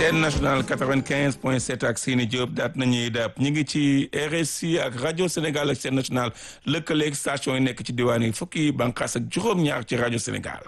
chaîne nationale 95.7 ak Sini Diop daat nañuy dàpp ñu ngi ci RSI ak rajo Sénégal ak chaîne nationale lëkkaleeg station yi nekk ci diwaan yi fukki bànqaas ak juróom-ñaar ci rajo Sénégal.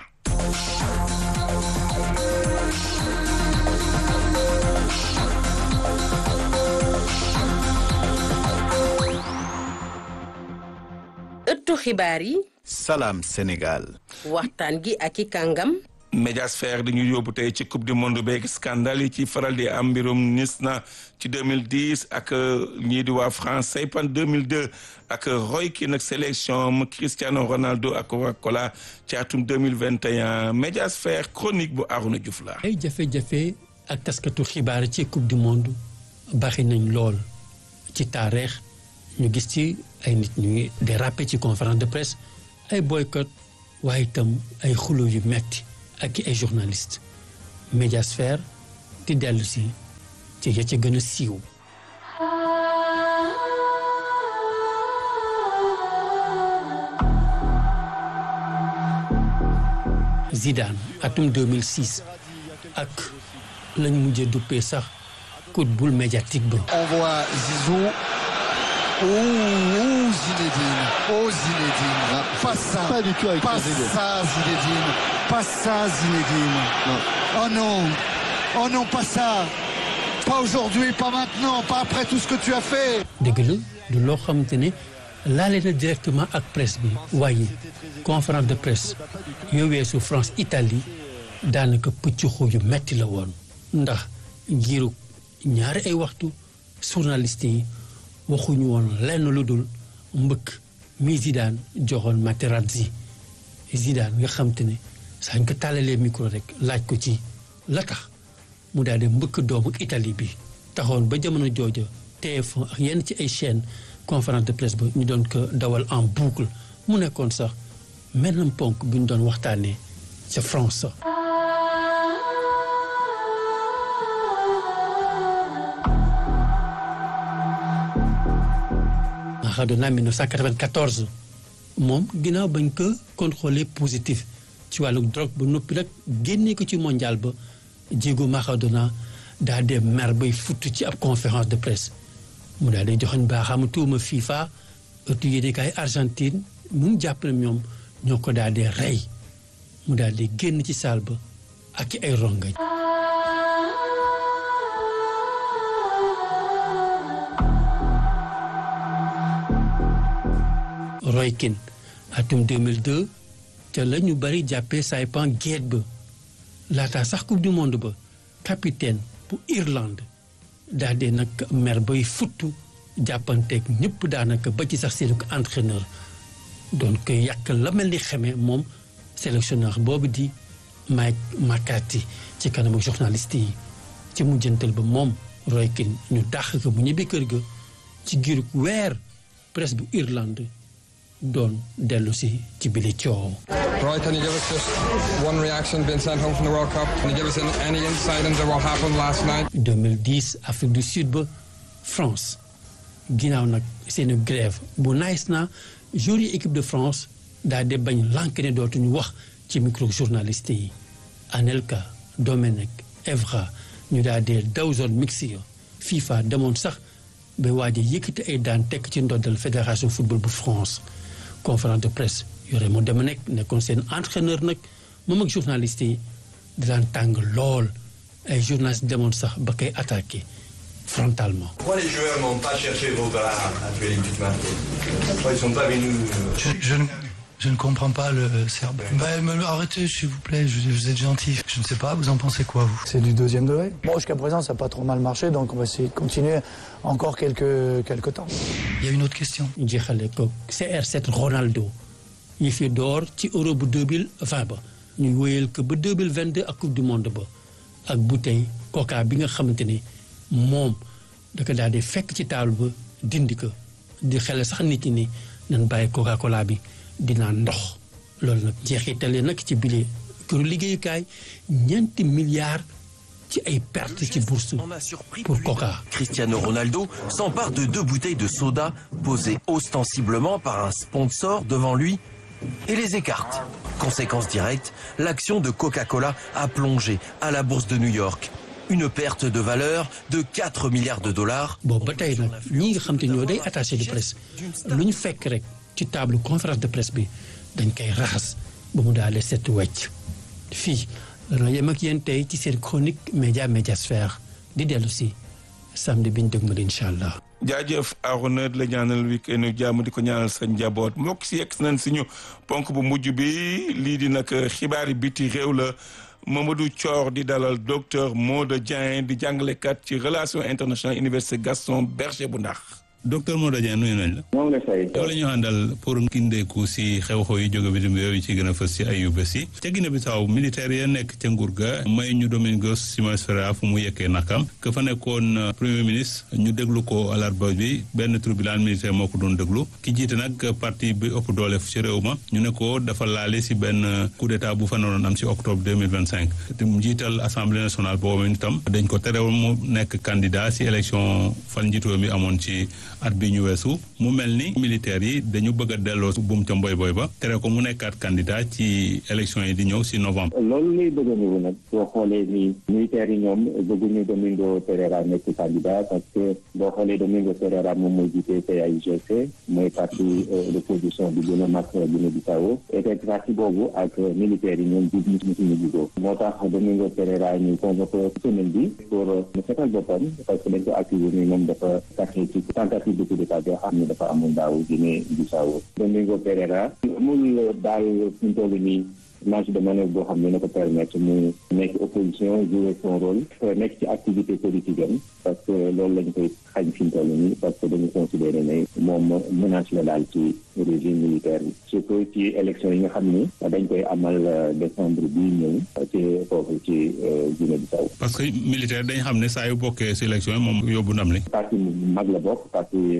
ëttu xibaar yi. Salam Sénégal. waxtaan gi ak i kàngam. Médiasphère di ñu yóbbu tey ci coupe du monde beeg scandale yi ci faral di am mbirum Nice ci 2010 ak ñii di waa France Saipan 2002 ak Roy Keane ak sélection Cristiano Ronaldo ak Coca-Cola ci atum 2021 Médiasphère chronique bu Arouna Diouf la. ay jafe-jafe ak taskatu xibaar ci coupe du monde bari nañ lool ci taarix ñu gis ci ay nit ñuy déraper ci conférence de presse ay boycott waaye itam ay xulo yu metti ak ay journaliste Médiasphère di dellu si ci ya ca gën a siiw. Zidane atum 2006 ak lañ mujjee duppee sax coup de boule médiatique ba. On voit Zizou. Oh Zinedine. Oh Zinedine. Pas ça. Pas du tout avec Zinedine. Pas ça Zinedine. Pas ça Zinedine. Non. Oh non. Oh non, pas ça. Pas aujourd'hui, pas maintenant, pas après tout ce que tu as fait. dëgg la du loo xamante ne laale na directement ak presse bi waaye conférence de presse yoo weesu France Italie daanaka pëccuxoo yu metti la woon ndax ngiru ñaari ay waxtu journaliste yi waxuñu woon lenn lu dul mbëkk mi Zidane joxoon Materazzi Zidane nga xam te ne saa ñu ko tàllalee micro rek laaj ko ci la tax mu daal di mbëkk doomu Italie bi taxoon ba jamono jooja TF1 ak yenn ci ay chaîne conférence de presse ba ñu doon ko dawal en boucle mu nekkoon sax menam ponk bi ñu doon waxtaanee ca France. Maradona 1994 moom ginnaaw bañ ko contrôlé positif ci wàllu drogue ba noppi nag génnee ko ci mondial ba Diego Maradona daa dem mer bay futt ci ab conférence de presse mu daal di joxoñ baaxaama tuuma FIFA ëttu yéenekaay Argentine mu jàpp ne ñoom ñoo ko daal di rey mu daal di génn ci salle ba ak ci ay rongañ. Roy Keane atum 2002 te la ñu bari jàppee Saipan géej ba laataa sax coupe du monde ba capitaine bu Irlande daal di nag mer bay futtu jàppanteeg ñëpp daanaka ba ci sax seen entraîneur doon koy yàq la mel ni xeme moom sélectionneur boobu di Mike McCarthy ci kanamu journaliste yi ci mujjantal ba moom Roy Keane ñu dàq ko bu ñibbi kër ga ci giirug weer presse bu Irlande doon dellu si ci bile coow. Roy, can you give us just one reaction being sent home from the World Cup? Can you give us any insight into what happened last night? 2010 Afrique du Sud ba France ginnaaw nag seen grève bu nice na joueurs yi équipe de France daal di bañ lànk ne dootuñu wax ci micro journaliste yi Anelka Domenech Evra ñu daal di daw zone mixte ya FIFA demoon sax ba waaj a yëkkati ay daan tekk ci ndoddal fédération football bu France. conférence de presse yore moo dema nekkoon seen entraîneur nag moom ak journaliste yi di daan tàng lool ay journalistes demoon sax ba koy attaqué frontalement. Pourquoi les joueurs n'ont pas cherché vos gars à tuer les buts marqués? Pourquoi ils sont pas venus? Je ne comprends pas le serbe. Arrêtez, s'il vous plaît, vous êtes gentil. Je ne sais pas, vous en pensez quoi, vous? C'est du deuxième degré. Bon, jusqu'à présent, ça n'a pas trop mal marché, donc on va essayer de continuer encore quelques temps. Il y a une autre question. jeexale ko CR7 Ronaldo yi fi door ci Euro bu 2020 ba ñu wéyal ko ba 2022 ak coupe du monde ba ak bouteille Coca bi nga xamante ni moom da ko daal di fekk ci table ba dindi ko di xel sax nit ñi ni nañ bàyyi Coca-Cola bi dinaa ndox loolu nag jeexitale nag ci bile këru liggéeyukaay ñeenti milliards ci ay pertes ci bourse pour Coca. Cristiano Ronaldo s'empare de 2 bouteilles de soda posées ostensiblement par un sponsor devant lui et les écarte. Conséquence directe, l'action de Coca-Cola a plongé à la bourse de New York. Une perte de valeur de 4 milliards de dollars. boobu ba tey nag ñi nga xam te ñoo day attaché de presse lu ñu fekk rek ci table conférence de presse bi dañ koy raxas ba mu daale set wecc fii dana yem ak yéen tey ci seen chronique médiasphère di dellu si samedi biñ dëgmal incha allah. jaajëf Arona la ñaanal week-end jàmm di ko ñaanal sa njaboot mbokk si yegg nañ suñu ponk bu mujj bi lii di nag xibaari biti réew la Mamadou Thior di dalal docteur Maodo Dieng di jàngalekat ci relation internationale université Gaston Berger bu Ndax. docteur Maodo Dieng nuyu nañ la. moom la fay. yow la ñu àndal pour kindeeku si xew-xew yi jóge bitim réew yi ci gën a fës si ayu bés yi ca Guinée-Bissau militaire ya nekk ca nguur ga may ñu Domingos Simões Ferreira fu mu yekkee nakam ka fa nekkoon premier ministre ñu déglu ko alarba bi benn tribunal militaire moo ko doon déglu ki jiite nag parti bi ëpp doole ci réew ma ñu ne ko dafa laale si benn coup d'état bu fa naroon am si octobre 2025 te njiital assemblée nationale boobu itam dañ ko terewul mu nekk candidat si élection fan njiitu mi amoon ci at bi ñu weesu mu mel ni militaires yi dañu bëgg a delloo buum ca mboy boy ba tere ko mu nekkaat candidat ci élection yi di ñëw si novembre. loolu lay bëgg a ñëw nag boo xoolee ni militaires yi ñoom bëgguñu Domingo Pereira nekk candidat parce que boo xoolee Domingo Pereira moom mooy jiite PAIGC mooy parti d'opposition bi gën a mag Guinée-Bissau et que parti boobu ak militaires yi ñoom jub musuñu jugoo moo tax Domingo Pereira ñu convoqué semaine bi pour mu setal boppam parce que dañ ko accusé ni moom dafa taxee ci tentative de coup d'état boo xam ne dafa amoon daaw Guinée-Bissau Domingo Pereira amul daal suñ toll nii marge de manœuvre boo xam ne na ko permettre mu nekk opposition jouer son rôle nekk ci activité politique am parce que loolu lañ koy xañ fi mu toll nii parce que dañu considéré ne moom menace la daal ci régime militaire bi surtout ci élection yi nga xam ni dañ koy amal décembre bii ñëw ci foofu ci Guinée-Bissau. parce que militaire dañ xam ne saa yu bokkee si élection yi moom yóbbu ndam li. parti mag la bokk parti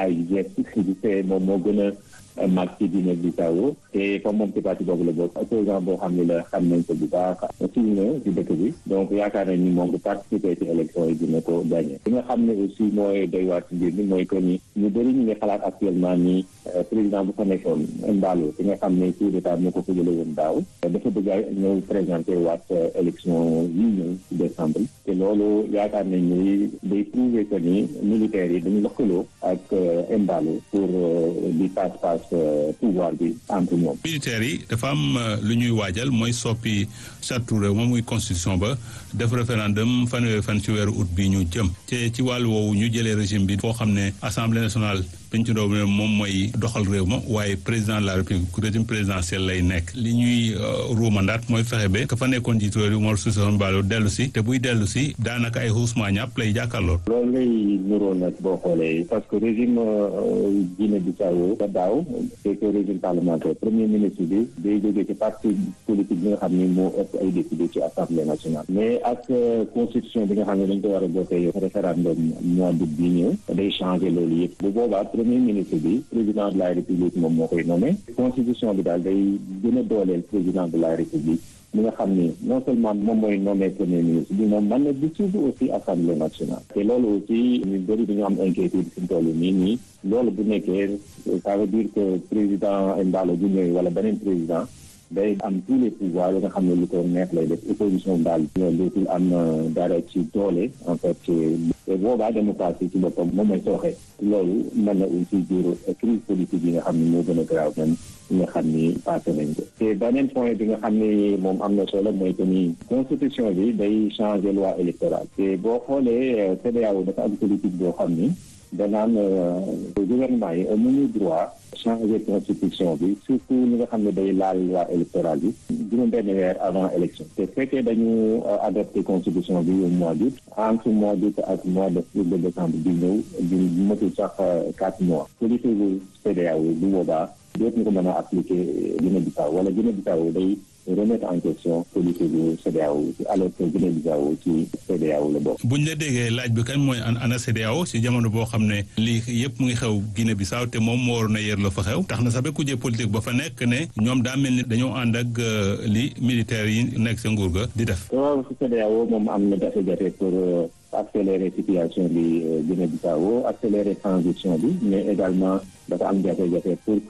PAIGC moom moo gën a mag ci Guinée-Bissau te comme moom ci parti boobu la bokk président boo xam ne la xam nañ ko bu baax ci ci dëkk bi donc yaakaar nañ ni moom bu participer ci élection yi dina ko gagné li nga xam ne aussi mooy doy waar ci mbir mi mooy que ni ñu bëri ñu ngi xalaat actuellement ni président bu fa nekkoon Embalo ki nga xam ne coup d'état moo ko fëjale woon daaw dafa bëgg a ñëw présenté waat élection yi ñëw ci décembre te loolu yaakaar nañ ni day prouver que ni militaires yi dañu lëkkaloo ak Embalo pour di passe pouvoir bi entre ñoom. militaires yi dafa am lu ñuy waajal mooy soppi charte réew moom muy constitution ba def référendum fanweeri fan ci weeru août bi ñu jëm te ci wàllu woowu ñu jëlee régime bi foo xam ne assemblée nationale penc ndaw mi moom mooy doxal réew ma waaye président de la république régime présidentiel lay nekk li ñuy ruumandaat mooy fexe ba ka fa nekkoon jiitu réew Umaro Sissoco Embaló dellu si te buy dellu si daanaka ay xuusmaa ñàpp lay jàkkaarloo. loolu lay nuroo nag boo xoolee parce que régime Guinée-Bissau ba daaw c'est que régime parlementaire premier ministre bi day jógee ci parti politique bi nga xam ni moo ëpp ay député ci assemblée nationale mais ak constitution bi nga xam ne dañ ko war a voté référendum mois d'août bi ñëw day changé loolu yëpp bu boobaa premier ministre bi président de la république moom moo koy nommé constitution bi daal day gën a dooleel président de la république mi nga xam ni non seulement moom mooy nommé premier ministre bi moom mën na dissoudre aussi assemblée nationale te loolu aussi ñu bëri dañu am inquiétude fi mu toll nii loolu bu nekkee ça veut dire que président Embalo bu ñëwee wala beneen président day am tous les pouvoirs yi nga xam ne lu ko neex lay def opposition daal dootul am dara ci doole en fait te boobaa démocratie ci boppam moom mooy sooxe loolu mën na aussi jur crise politique yi nga xam ne moo gën a grave même yi nga xam ni passé nañ ko te beneen point bi nga xam ne moom am na solo mooy que ni constitution bi day changer loi électorale te boo xoolee CEDEAO dafa am politique boo xam ni danaan gouvernement yi amuñu droit changer constitution bi surtout li nga xam ne day laal loi électorale bi juróom benn weer avant élection te fekkee dañu adopté constitution bi au mois d'août entre mois d'août ak mois de décembre bi ñëw di matul sax 4 mois politique bu CEDEAO bu boobaa dootuñu ko mën a appliquer Guinée-Bissau wala Guinée-Bissau day remettre en question politique bu CEDEAO alors que Guinée-Bissau ci CEDEAO la bokk. buñ la déggee laaj bi kan mooy ana CEDEAO si jamono boo xam ne lii yëpp mu ngi xew Guinée-Bissau te moom moo waroon a yër la fa xew tax na sax ba kujje politique ba fa nekk ne ñoom daa mel ni dañoo ànd ak li militaires yi nekk sa nguur ga di def. waaw CEDEAO moom am na jafe-jafe pour accélérer situation bi Guinée-Bissau accélérer transition bi mais également dafa am jafe-jafe pour que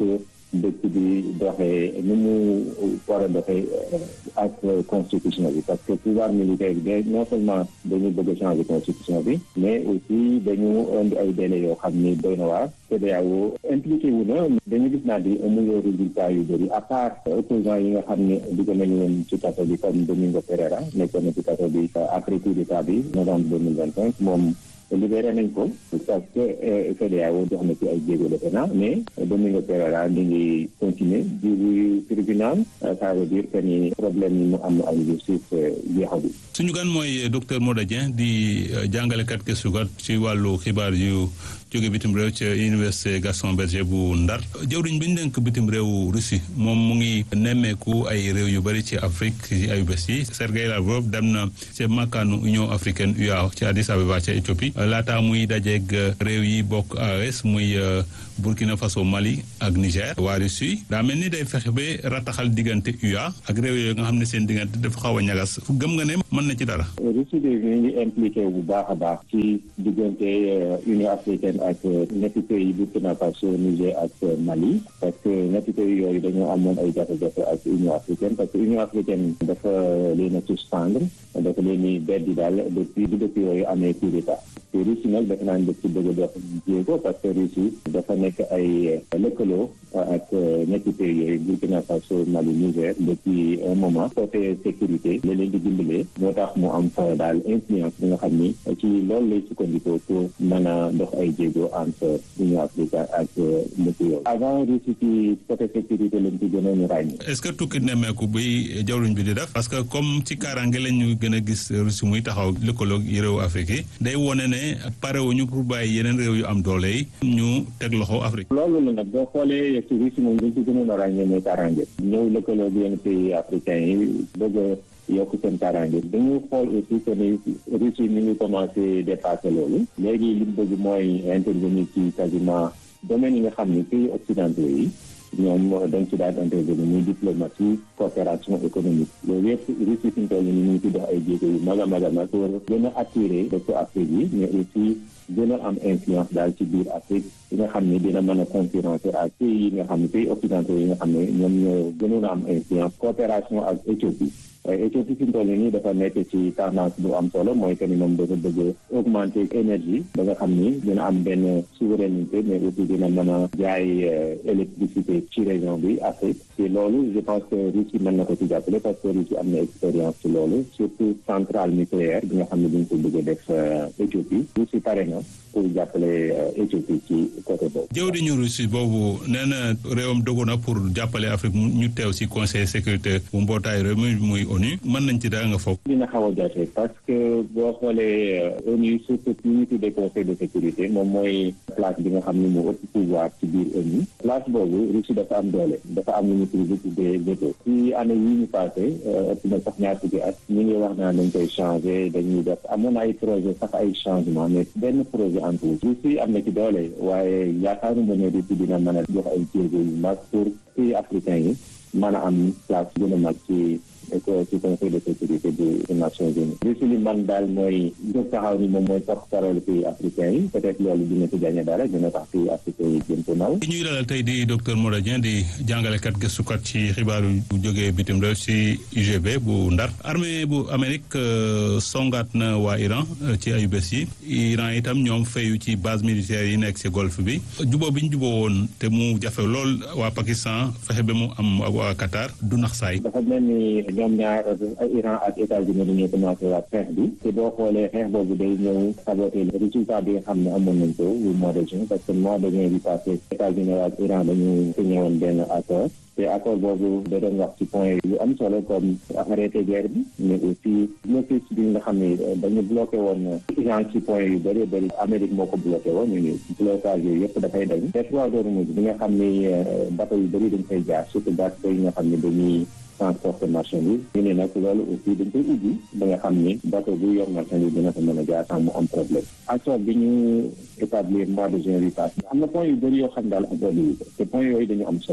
dëkk bi doxee ni mu war a doxee ak constitution bi parce que pouvoir militaire bi non seulement dañu bëgg a changer constitution bi mais aussi dañu indi ay délais yoo xam ni doy na waar CEDEAO impliqué wu na dañu gis naa di amuloo résultat yu bëri à part opposants yi nga xam ne dugg nañu woon ci kaso bi comme Domingo Pereira nekkoon na ci kaso bi après coup d'état bi novembre 2025 moom libéré nañ ko parce que CEDEAO jox na ci ay jéego defe naa mais Domingo Pereira li ngi continuer di tribunal ça veut dire que ni problème yi mu am ak justice jeexagul. suñu gan mooy docteur Moda Dieng di jàngalekat gëstukat ci wàllu xibaar yu jóge bitim réew ci université Gaston Berger bu Ndar jëwriñ bi ñu dénk bitim réew Russie moom mu ngi nemmeeku ay réew yu bëri ci Afrique ci ayu bés yi Sergey Lavrov dem na ci makkaanu Union africaine UA ci Addis Abeba ca Éthiopie laata muy dajeeg réew yi bokk AES muy Burkina Faso Mali ak Niger waa Russie daa mel ni day fexe ba rataxal diggante UA ak réew yooyu nga xam ne seen diggante dafa xaw a ñagas gëm nga ne mën na ci dara. Russie bi ñu ngi impliqué bu baax a baax ci diggante Union africaine ak ñetti pays Burkina Faso Niger ak Mali parce que ñetti pays yooyu dañoo amoon ay jafe-jafe ak Union africaine parce que Union africaine dafa leen a suspendre dafa leen di beddi daal depuis yooyu amee coup d'état te Russie nag dafa naan def ci bëgg a dox jéego parce que Russie dafa nekk ay lëkkaloo ak ñetti pays yooyu Burkina Faso Mali Niger depuis un moment côté sécurité la leen di dimbalee moo tax mu am fa daal influence bi nga xam ni ci loolu lay sukkandikoo pour mën a dox ay jéego entre Union africaine ak lëkk yooyu avant Russie ci côté sécurité lañ ci gënoon ràññee. est-ce que tukki nemmeeku bi jawriñ bi di def parce que comme ci kaaraange lañu gën a gis Russie muy taxaw lëkkaloog réewu Afrique yi day wone ne parewuñu pour bàyyi yeneen réew yu am doole yi ñu teg loxo Afrique. loolu la nag boo xoolee ci Russie moom dañ ci gënoon a ràññee mooy kaaraange ñëw lëkkaloog yenn pays africains yi bëgg yokk seen kaaraange dañu xool aussi que ni Russie mi ngi commencé dépasser loolu léegi li mu bëgg mooy intervenir ci quasiment domaine yi nga xam ni pays occidentaux yi ñoom dañ ci daan intervenir muy diplomatie coopération économique loolu yëpp Russie fi ñu toll nii ñu ngi ci dox ay jéego yu mag a mag a mag pour gën a attirer dëkku Afrique yi mais aussi gën a am influence daal ci biir Afrique yi nga xam ni dina mën a concurrencer ak pays yi nga xam ne pays occidentaux yi nga xam ne ñoom ñoo gënoon a am influence coopération ak Éthiopie Éthiopie fi mu toll nii dafa nekk ci tendance bu am solo mooy que ni moom dafa bëgg augmenter énergie ba nga xam ni dina am benn souveraineté mais aussi dina mën a jaay électricité ci région bi Afrique te loolu je pense que Russie mën na ko ci jàppale parce que Russie am na expérience ci loolu surtout centrale nucléaire bi nga xam ne duñ ko bëgg a def Éthiopie Russie pare na pour jàppale Éthiopie ci côté boobu. jëwriñu Russie boobu nee na réewam dogu na pour jàppale Afrique ñu teew ci conseil sécurité bu mbootaay réew mi muy ONU mën nañ ci dara nga foog. dina xaw a jafe parce que boo xoolee ONU surtout li ñu tuddee conseil de sécurité moom mooy place bi nga xam ne moo ëpp pouvoir ci biir ONU place boobu Russie dafa am doole dafa am lu ñu tuddee veto ci année yi ñu passé ëpp na sax ñaar fukki at ñu ngi wax naa dañ koy changer dañuy def amoon ay projet sax ay changement mais benn projet en tout Russie am na ci doole waaye yaakaaruma ne Russie dina mën a jox ay jéego yu mag pour pays africains yi mën a am place gën a mag ci conseil de sécurité des Nations Unies Russie li man daal mooy jóg taxaw ni moom mooy porte-parole pays africains yi peut-être loolu dina ci gagné dara dina tax pays africains yi gën ko naw. ki ñuy dalal tey di docteur Moda Dieng di jàngalekat gëstukat ci xibaaru bu jógee bitim réew ci UGB bu Ndar armée bu Amérique songaat na waa Iran ci ayu bés yi Iran itam ñoom fayu ci base militaire yi nekk ci golfe bi juboo bi ñu juboo woon te mu jafe lool waa Pakistan fexe ba mu am ak waa Qatar du nax saay. dafa mel ni ñoom ñaar Iran ak États-Unis dañoo commencé waat xeex bi te boo xoolee xeex boobu day ñëw saboter le résultat bi nga xam ne amoon nañ ko au mois de juin parce que mois de juin bi passé États-Unis ak Iran dañu signé woon benn accord te accord boobu da doon wax ci point yu am solo comme arrêté guerre bi mais aussi blocus bi nga xam ne dañu bloqué woon Iran ci point yu bëri bëri Amérique moo ko bloqué woon ñu ni blocage yooyu yëpp dafay dañ te trois d'Ormuz bi nga xam ni bateau yu bëri dañ koy jaar surtout bateau yi nga xam ne dañuy transporter marchandise ñu ne nag loolu aussi dañ koy ubbi ba nga xam ni bateau bu yor marchandise dina ko mën a jaar sans mu am problème accord bi ñu établir mois de juin bi passé am na point yu bëri yoo xam daal ak te point yooyu dañu am solo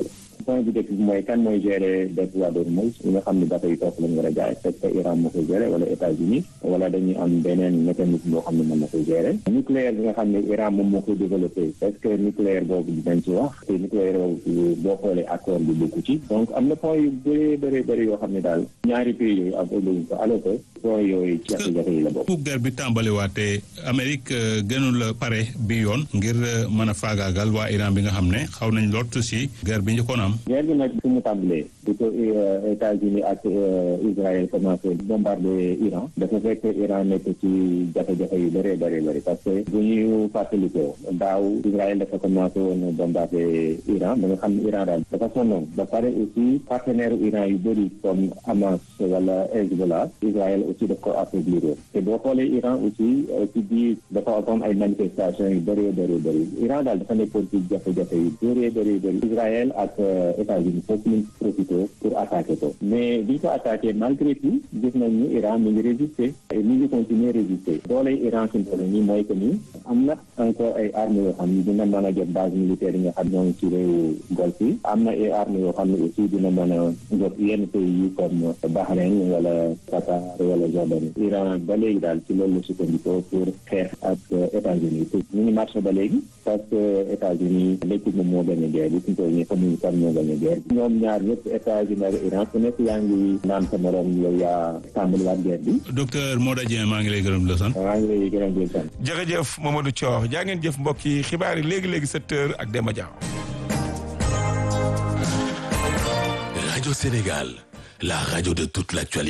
point bu njëkk bi mooy kan mooy gérer détroit d'Ormuz yi nga xam ne bateau yi foofu lañu war a jaay est-ce que Iran moo koy gérer wala États-Unis wala dañuy am beneen mécanisme boo xam ne mën na koy gérer nucléaire bi nga xam ne Iran moom moo koy développé est-ce que nucléaire boobu dinañ ci wax te nucléaire boobu boo xoolee accord bi bokku ci donc am na point yu bëri yoo xam ne daal ñaari pays yooyu ak ëllëguñ ko alors que point yooyu ci jafe-jafe yi la bokk. bu guerre bi tàmbaliwaatee Amérique gënul pare bi yoon ngir mën a faagaagal waa Iran bi nga xam ne xaw nañ lott si guerre bi njëkkoon am. guerre bi nag fu mu tàmbalee di ko États-Unis ak Israël commencé bombarder Iran dafa fekk Iran nekk ci jafe-jafe yu bëri parce que bu ñu fàttalikoo daaw Israël dafa commencé woon bombarder Iran ba nga xam ne Iran daal dafa sonnoon ba pare aussi partenaire Iran yu bëri comme Hamas wala Hezbollah Israël aussi daf ko affaiblir te boo xoolee Iran aussi ci biir dafa am ay manifestations yu bëri Iran daal dafa nekkoon ci jafe-jafe yu bëri Israël ak États-Unis foofu ñu profité pour attaquer ko mais bi ñu ko attaqué malgré tout gis nañ ni Iran mi ngi résister et mi ngi continuer résister doole Iran fi mu toll nii mooy que ni am na encore ay armes yoo xam ne dina mën a jot base militaire yi nga xam ñoo ngi ci réewu Golfe yi am na ay armes yoo xam ne aussi dina mën a jot yenn pays yi comme Bahreïn wala Qatar wala Jordanie Iran ba léegi daal ci loolu la sukkandikoo pour xeex ak États-Unis ñu ngi marché ba léegi parce que États-Unis léegi moom moo gagné guerre bi fi mu toll nii xamuñu kan moo gagné guerre bi ñoom ñaar ñëpp États-Unis ak Iran ku nekk yaa ngi naan sa morom yow yaa tàmbaliwaat guerre bi. docteur Moda Dieng maa ngi lay gërëm di la sant. maa ngi lay gërëm di la sant. jërëjëf Mamadou Thior jaa ngeen jëf mbokk yi xibaar yi léegi 7h ak Demba Diaw. Radio Sénégal, la radio de toute l'actualité.